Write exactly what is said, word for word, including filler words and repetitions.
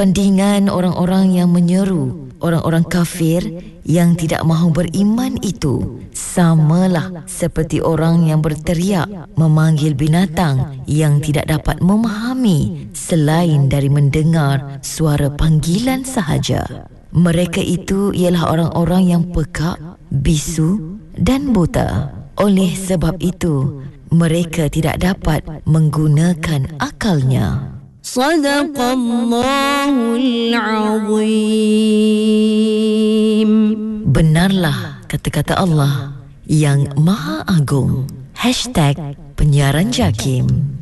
Tandingan orang-orang yang menyeru orang-orang kafir yang tidak mahu beriman itu samalah seperti orang yang berteriak memanggil binatang yang tidak dapat memahami selain dari mendengar suara panggilan sahaja. Mereka itu ialah orang-orang yang pekak, bisu dan buta. Oleh sebab itu, mereka tidak dapat menggunakan akalnya. Sadaqallahul Azim. Benarlah kata-kata Allah yang Maha Agung. Hashtag Penyiaran Jakim.